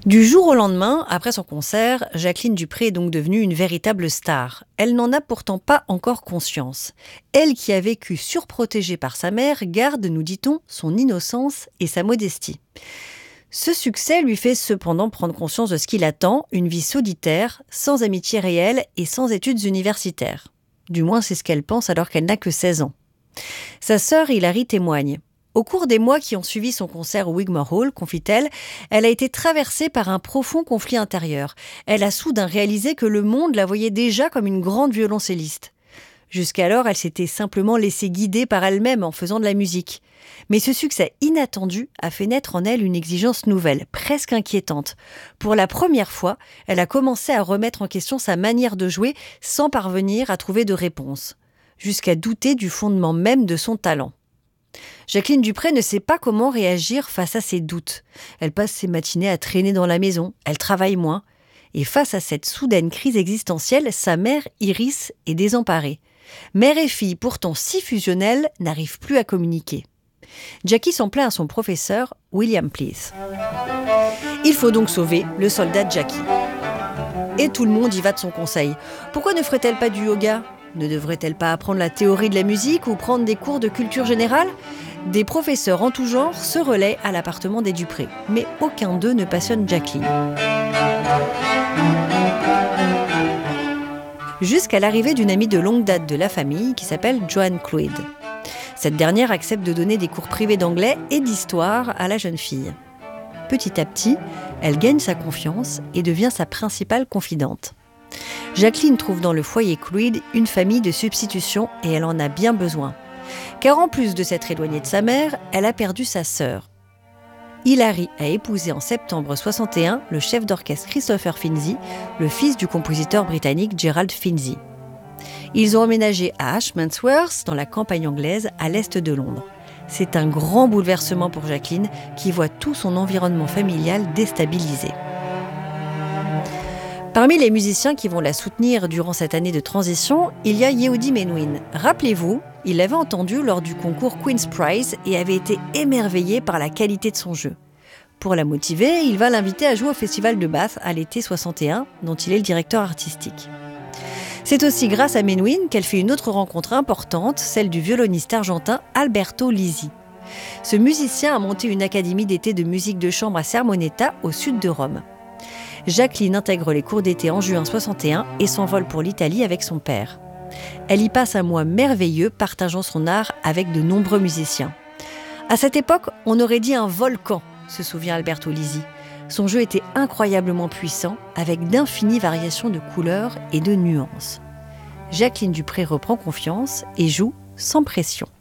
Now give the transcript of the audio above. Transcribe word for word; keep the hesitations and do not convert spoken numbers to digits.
Du jour au lendemain, après son concert, Jacqueline Dupré est donc devenue une véritable star. Elle n'en a pourtant pas encore conscience. Elle qui a vécu surprotégée par sa mère garde, nous dit-on, son innocence et sa modestie. Ce succès lui fait cependant prendre conscience de ce qui l'attend, une vie solitaire, sans amitié réelle et sans études universitaires. Du moins, c'est ce qu'elle pense alors qu'elle n'a que seize ans. Sa sœur Hilary témoigne. Au cours des mois qui ont suivi son concert au Wigmore Hall, confie-t-elle, elle a été traversée par un profond conflit intérieur. Elle a soudain réalisé que le monde la voyait déjà comme une grande violoncelliste. Jusqu'alors, elle s'était simplement laissée guider par elle-même en faisant de la musique. Mais ce succès inattendu a fait naître en elle une exigence nouvelle, presque inquiétante. Pour la première fois, elle a commencé à remettre en question sa manière de jouer sans parvenir à trouver de réponse, jusqu'à douter du fondement même de son talent. Jacqueline Dupré ne sait pas comment réagir face à ses doutes. Elle passe ses matinées à traîner dans la maison, elle travaille moins. Et face à cette soudaine crise existentielle, sa mère, Iris, est désemparée. Mère et fille, pourtant si fusionnelles, n'arrivent plus à communiquer. Jackie s'en plaint à son professeur, William Pleath. Il faut donc sauver le soldat Jackie. Et tout le monde y va de son conseil. Pourquoi ne ferait-elle pas du yoga ? Ne devrait-elle pas apprendre la théorie de la musique ou prendre des cours de culture générale ? Des professeurs en tout genre se relaient à l'appartement des Dupré, mais aucun d'eux ne passionne Jacqueline. Jusqu'à l'arrivée d'une amie de longue date de la famille qui s'appelle Joanne Cloyd. Cette dernière accepte de donner des cours privés d'anglais et d'histoire à la jeune fille. Petit à petit, elle gagne sa confiance et devient sa principale confidente. Jacqueline trouve dans le foyer Cloyd une famille de substitution et elle en a bien besoin. Car en plus de s'être éloignée de sa mère, elle a perdu sa sœur. Hilary a épousé en septembre soixante et un le chef d'orchestre Christopher Finzi, le fils du compositeur britannique Gerald Finzi. Ils ont emménagé à Ashmansworth, dans la campagne anglaise, à l'est de Londres. C'est un grand bouleversement pour Jacqueline, qui voit tout son environnement familial déstabilisé. Parmi les musiciens qui vont la soutenir durant cette année de transition, il y a Yehudi Menuhin. Rappelez-vous, il l'avait entendu lors du concours Queen's Prize et avait été émerveillé par la qualité de son jeu. Pour la motiver, il va l'inviter à jouer au festival de Bath à l'été soixante et un, dont il est le directeur artistique. C'est aussi grâce à Menuhin qu'elle fait une autre rencontre importante, celle du violoniste argentin Alberto Lisi. Ce musicien a monté une académie d'été de musique de chambre à Sermoneta, au sud de Rome. Jacqueline intègre les cours d'été en juin soixante et un et s'envole pour l'Italie avec son père. Elle y passe un mois merveilleux, partageant son art avec de nombreux musiciens. À cette époque, on aurait dit un volcan, se souvient Alberto Lisi. Son jeu était incroyablement puissant, avec d'infinies variations de couleurs et de nuances. Jacqueline Dupré reprend confiance et joue sans pression.